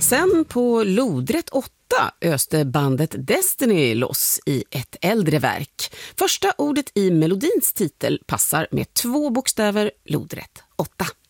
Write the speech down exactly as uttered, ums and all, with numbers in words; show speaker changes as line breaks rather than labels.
Sen på lodrätt åtta öste bandet Destiny loss i ett äldre verk. Första ordet i melodins titel passar med två bokstäver, lodrätt åtta.